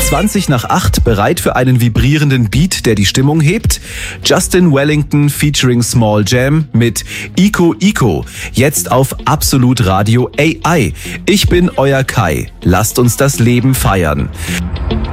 20 nach 8, bereit für einen vibrierenden Beat, der die Stimmung hebt? Justin Wellington featuring Small Jam mit Ico Ico. Jetzt auf Absolut Radio AI. Ich bin euer Kai. Lasst uns das Leben feiern.